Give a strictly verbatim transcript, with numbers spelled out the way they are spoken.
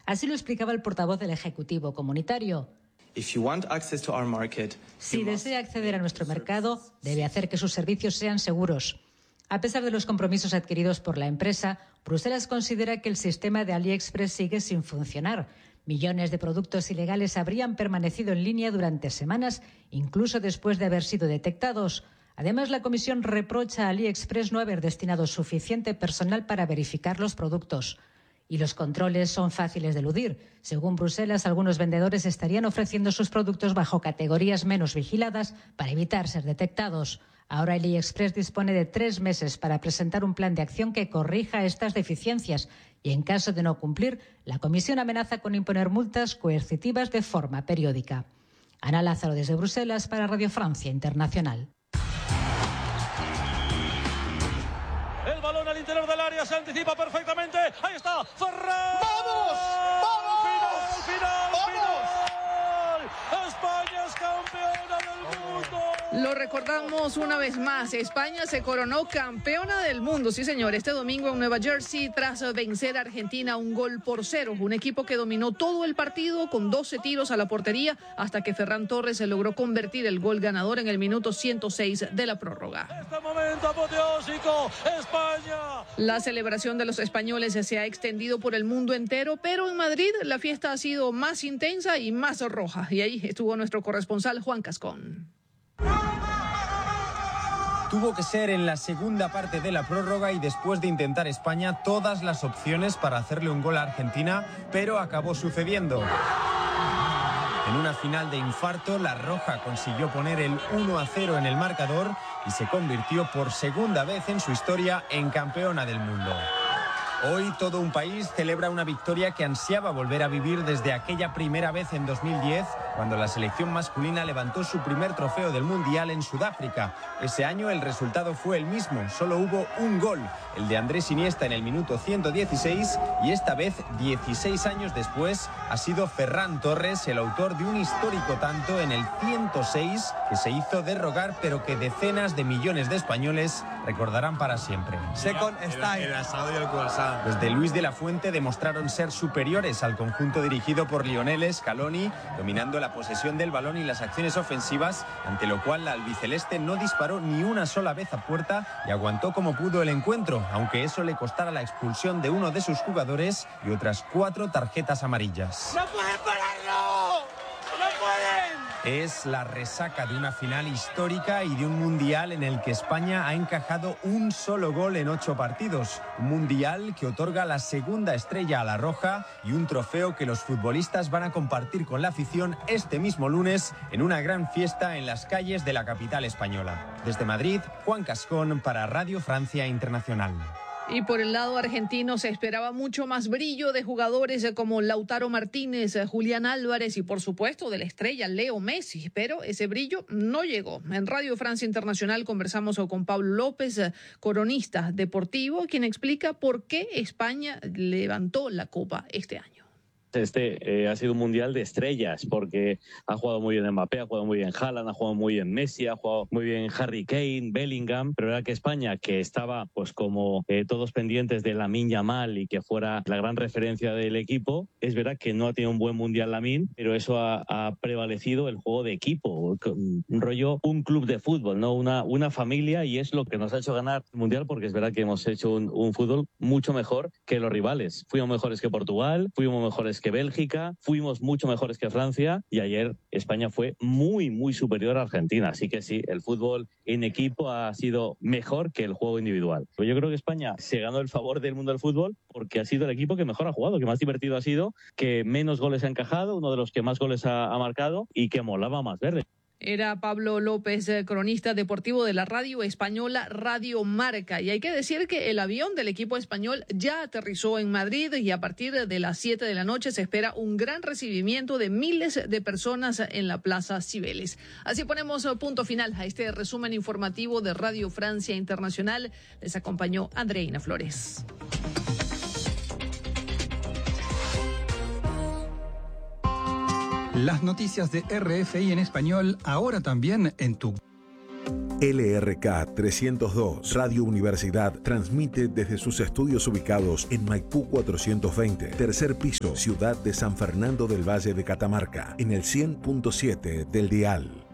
Así lo explicaba el portavoz del Ejecutivo Comunitario. Si desea acceder a nuestro mercado, debe hacer que sus servicios sean seguros. A pesar de los compromisos adquiridos por la empresa, Bruselas considera que el sistema de AliExpress sigue sin funcionar. Millones de productos ilegales habrían permanecido en línea durante semanas, incluso después de haber sido detectados. Además, la Comisión reprocha a AliExpress no haber destinado suficiente personal para verificar los productos. Y los controles son fáciles de eludir. Según Bruselas, algunos vendedores estarían ofreciendo sus productos bajo categorías menos vigiladas para evitar ser detectados. Ahora AliExpress dispone de tres meses para presentar un plan de acción que corrija estas deficiencias y, en caso de no cumplir, la Comisión amenaza con imponer multas coercitivas de forma periódica. Ana Lázaro desde Bruselas para Radio Francia Internacional. El balón al interior del área se anticipa perfectamente. Ahí está, Ferran. ¡Vamos! ¡Vamos! ¡Final, final, ¡Vamos! final! ¡España es campeona del mundo! Lo recordamos una vez más, España se coronó campeona del mundo, sí señor, este domingo en Nueva Jersey tras vencer a Argentina un gol por cero, un equipo que dominó todo el partido con doce tiros a la portería hasta que Ferran Torres se logró convertir el gol ganador en el minuto ciento seis de la prórroga. Este momento apoteósico, España. La celebración de los españoles se ha extendido por el mundo entero, pero en Madrid la fiesta ha sido más intensa y más roja, y ahí estuvo nuestro corresponsal Juan Cascón. Tuvo que ser en la segunda parte de la prórroga y después de intentar España todas las opciones para hacerle un gol a Argentina, pero acabó sucediendo. En una final de infarto, la Roja consiguió poner el uno a cero en el marcador y se convirtió por segunda vez en su historia en campeona del mundo. Hoy todo un país celebra una victoria que ansiaba volver a vivir desde aquella primera vez en dos mil diez, cuando la selección masculina levantó su primer trofeo del Mundial en Sudáfrica. Ese año el resultado fue el mismo, solo hubo un gol, el de Andrés Iniesta en el minuto ciento dieciséis, y esta vez, dieciséis años después, ha sido Ferran Torres el autor de un histórico tanto en el ciento seis que se hizo de rogar, pero que decenas de millones de españoles recordarán para siempre. Second style. El asado y el croissant. Desde Luis de la Fuente demostraron ser superiores al conjunto dirigido por Lionel Scaloni, dominando la posesión del balón y las acciones ofensivas, ante lo cual la albiceleste no disparó ni una sola vez a puerta y aguantó como pudo el encuentro, aunque eso le costara la expulsión de uno de sus jugadores y otras cuatro tarjetas amarillas. ¡No pueden pararlo! ¡No pueden! Es la resaca de una final histórica y de un mundial en el que España ha encajado un solo gol en ocho partidos. Un mundial que otorga la segunda estrella a la Roja y un trofeo que los futbolistas van a compartir con la afición este mismo lunes en una gran fiesta en las calles de la capital española. Desde Madrid, Juan Cascón para Radio Francia Internacional. Y por el lado argentino se esperaba mucho más brillo de jugadores como Lautaro Martínez, Julián Álvarez y por supuesto de la estrella Leo Messi, pero ese brillo no llegó. En Radio Francia Internacional conversamos con Pablo López, cronista deportivo, quien explica por qué España levantó la copa este año. Este eh, ha sido un mundial de estrellas porque ha jugado muy bien Mbappé, ha jugado muy bien Haaland, ha jugado muy bien Messi, ha jugado muy bien Harry Kane, Bellingham, pero era que España, que estaba pues como eh, todos pendientes de Lamine Yamal y que fuera la gran referencia del equipo, es verdad que no ha tenido un buen mundial Lamine, pero eso ha, ha prevalecido el juego de equipo, un rollo, un club de fútbol, no una, una familia, y es lo que nos ha hecho ganar el mundial, porque es verdad que hemos hecho un, un fútbol mucho mejor que los rivales. Fuimos mejores que Portugal, fuimos mejores que Bélgica, fuimos mucho mejores que Francia y ayer España fue muy, muy superior a Argentina. Así que sí, el fútbol en equipo ha sido mejor que el juego individual. Pero yo creo que España se ganó el favor del mundo del fútbol porque ha sido el equipo que mejor ha jugado, que más divertido ha sido, que menos goles ha encajado, uno de los que más goles ha, ha marcado y que molaba más verde. Era Pablo López, cronista deportivo de la radio española Radio Marca. Y hay que decir que el avión del equipo español ya aterrizó en Madrid y a partir de las siete de la noche se espera un gran recibimiento de miles de personas en la Plaza Cibeles. Así ponemos punto final a este resumen informativo de Radio Francia Internacional. Les acompañó Andreina Flores. Las noticias de R F I en español, ahora también en tu L R K trescientos dos Radio Universidad transmite desde sus estudios ubicados en Maipú cuatrocientos veinte, tercer piso, ciudad de San Fernando del Valle de Catamarca, en el cien punto siete del dial.